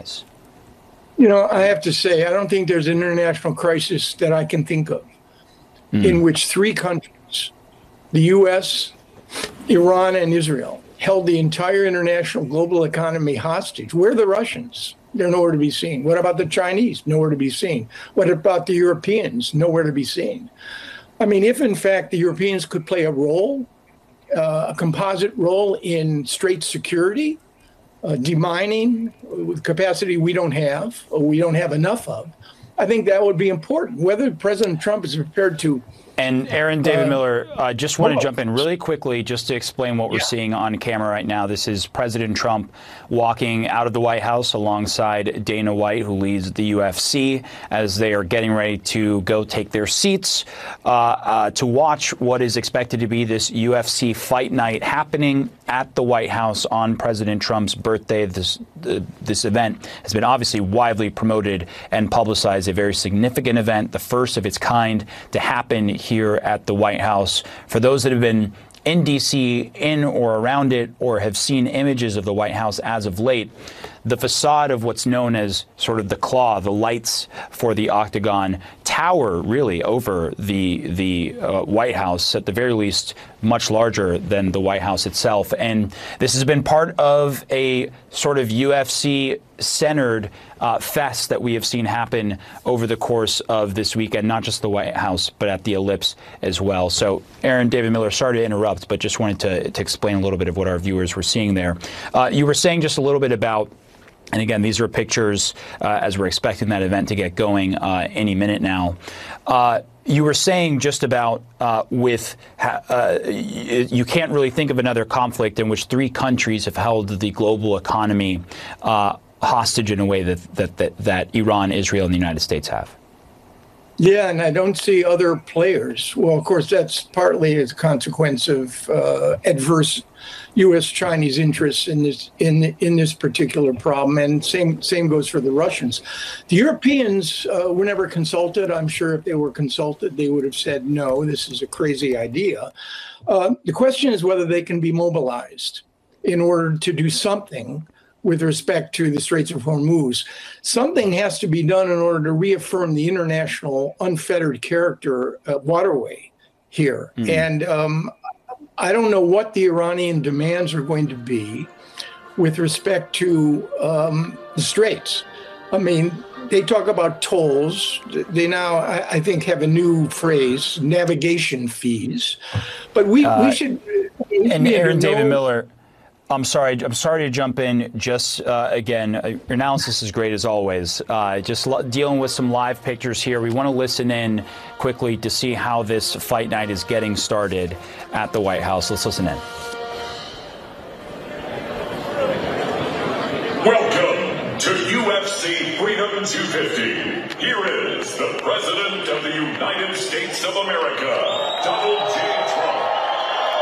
States? You know, I have to say, I don't think there's an international crisis that I can think of in which three countries, the U.S., Iran, and Israel, held the entire international global economy hostage. Where are the Russians? They're nowhere to be seen. What about the Chinese? Nowhere to be seen. What about the Europeans? Nowhere to be seen. I mean, if in fact the Europeans could play a role, a composite role in strait security, demining with capacity we don't have, or we don't have enough of, I think that would be important. Whether President Trump is prepared to. And Aaron David Miller, just want to jump in really quickly just to explain what we're seeing on camera right now. This is President Trump walking out of the White House alongside Dana White, who leads the UFC, as they are getting ready to go take their seats to watch what is expected to be this UFC fight night happening at the White House on President Trump's birthday. This event has been obviously widely promoted and publicized, a very significant event, the first of its kind to happen here at the White House. For those that have been in D.C., in or around it, or have seen images of the White House as of late, the facade of what's known as sort of the claw, the lights for the Octagon, tower really over the White House, at the very least much larger than the White House itself. And this has been part of a sort of UFC-centered fest that we have seen happen over the course of this weekend, not just the White House, but at the Ellipse as well. So, Aaron David Miller, sorry to interrupt, but just wanted to explain a little bit of what our viewers were seeing there. You were saying just a little bit about, and again, these are pictures as we're expecting that event to get going any minute now. You were saying just about you can't really think of another conflict in which three countries have held the global economy hostage in a way that Iran, Israel, and the United States have. Yeah, and I don't see other players. Well, of course, that's partly as a consequence of adverse U.S.-Chinese interests in this particular problem, and same goes for the Russians. The Europeans were never consulted. I'm sure if they were consulted, they would have said, no, this is a crazy idea. The question is whether they can be mobilized in order to do something with respect to the Straits of Hormuz. Something has to be done in order to reaffirm the international unfettered character waterway here. And I don't know what the Iranian demands are going to be with respect to the Straits. I mean, they talk about tolls. They now, I think, have a new phrase, navigation fees. But we should... And Aaron David Miller... I'm sorry to jump in. Just again, your analysis is great as always. Just dealing with some live pictures here. We want to listen in quickly to see how this fight night is getting started at the White House. Let's listen in. Welcome to UFC Freedom 250. Here is the President of the United States of America, Donald J.